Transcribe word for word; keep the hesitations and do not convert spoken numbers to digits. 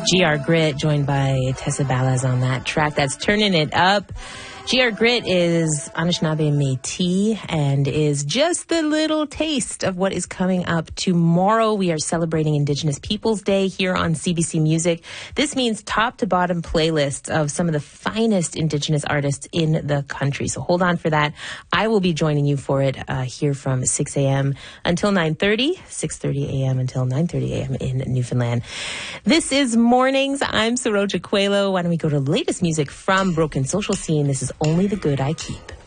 G R Grit, joined by Tessa Ballas on that track. That's Turning It Up. G R Grit is Anishinaabe Métis and is just the little taste of what is coming up tomorrow. We are celebrating Indigenous Peoples Day here on C B C Music. This means top to bottom playlists of some of the finest Indigenous artists in the country. So hold on for that. I will be joining you for it uh, here from six a.m. until nine thirty, six thirty a.m. until nine thirty a.m. in Newfoundland. This is Mornings. I'm Saroja Coelho. Why don't we go to the latest music from Broken Social Scene? This is Only the Good I Keep.